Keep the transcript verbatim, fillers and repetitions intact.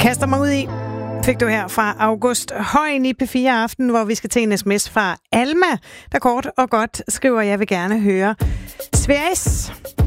Kaster mig ud i, fik du her fra August Højen i P fire Aften, hvor vi skal til en sms fra Alma, der kort og godt skriver, jeg vil gerne høre Sveriges